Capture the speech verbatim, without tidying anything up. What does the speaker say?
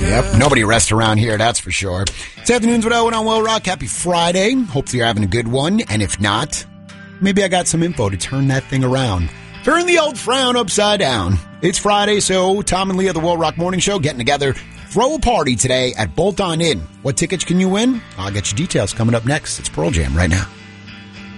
Yep, nobody rests around here, that's for sure. It's Afternoons with Owen on Will Rock. Happy Friday. Hopefully you're having a good one. And if not, maybe I got some info to turn that thing around. Turn the old frown upside down. It's Friday, so Tom and Lee of the Will Rock Morning Show getting together. Throw a party today at Bolt On Inn. What tickets can you win? I'll get you details coming up next. It's Pearl Jam right now.